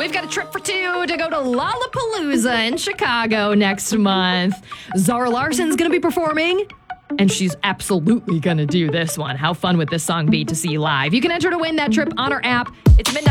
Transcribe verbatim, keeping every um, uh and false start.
We've got a trip for two to go to Lollapalooza in Chicago next month. Zara Larson's going to be performing, and she's absolutely going to do this one. How fun would this song be to see live? You can enter to win that trip on our app. It's midnight.